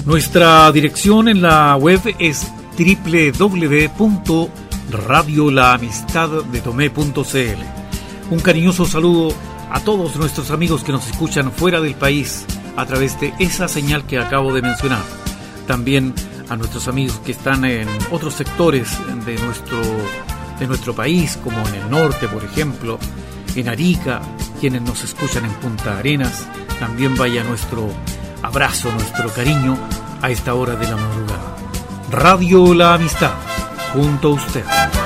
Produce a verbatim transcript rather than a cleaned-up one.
Nuestra dirección en la web es doble u doble u doble u punto radio la amistad de tomé punto c l. Un cariñoso saludo a todos nuestros amigos que nos escuchan fuera del país a través de esa señal que acabo de mencionar. También a nuestros amigos que están en otros sectores de nuestro, de nuestro país, como en el norte, por ejemplo, en Arica, quienes nos escuchan en Punta Arenas. También vaya nuestro abrazo, nuestro cariño a esta hora de la madrugada. Radio La Amistad, junto a usted.